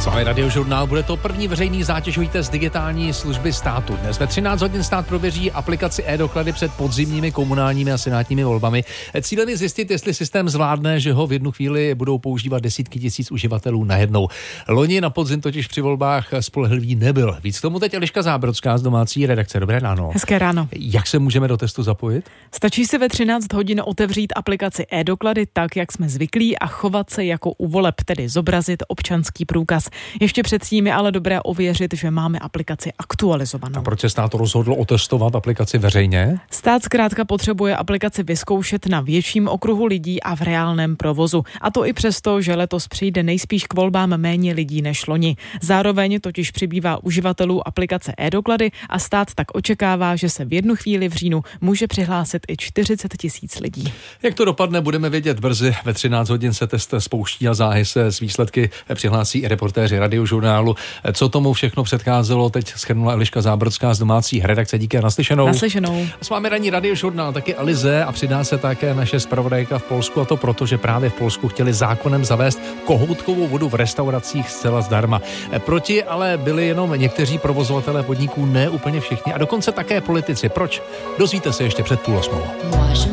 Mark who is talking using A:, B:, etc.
A: S vámi Radiožurnál, bude to první veřejný zátěžový test digitální služby státu. Dnes ve 13 hodin stát prověří aplikaci e-doklady před podzimními komunálními a senátními volbami. Cílem je zjistit, jestli systém zvládne, že ho v jednu chvíli budou používat desítky tisíc uživatelů najednou. Loni na podzim totiž při volbách spolehlivý nebyl. Víc k tomu teď Eliška Zábrodská z domácí redakce. Dobré ráno.
B: Hezké ráno.
A: Jak se můžeme do testu zapojit?
B: Stačí si ve 13 hodin otevřít aplikaci e-doklady tak, jak jsme zvyklí, a chovat se jako u voleb, tedy zobrazit občanský průkaz. Ještě předtím je ale dobré ověřit, že máme aplikaci aktualizovanou.
A: A proč se stát rozhodl otestovat aplikaci veřejně?
B: Stát zkrátka potřebuje aplikaci vyzkoušet na větším okruhu lidí a v reálném provozu. A to i přesto, že letos přijde nejspíš k volbám méně lidí než loni. Zároveň totiž přibývá uživatelů aplikace e-doklady a stát tak očekává, že se v jednu chvíli v říjnu může přihlásit i 40 tisíc lidí.
A: Jak to dopadne, budeme vědět brzy. Ve 13 hodin se test spouští a záhy se s výsledky přihlásí i reportéři Radiožurnálu. Co tomu všechno předcházelo, teď shrnula Eliška Zábrodská z domácí redakce. Díky a naslyšenou.
B: Naslyšenou.
A: S vámi ranní Radiožurnál, taky Alize, a přidá se také naše zpravodajka v Polsku, a to proto, že právě v Polsku chtěli zákonem zavést kohoutkovou vodu v restauracích zcela zdarma. Proti ale byli jenom někteří provozovatelé podniků, ne úplně všichni, a dokonce také politici. Proč? Dozvíte se ještě před 7:30.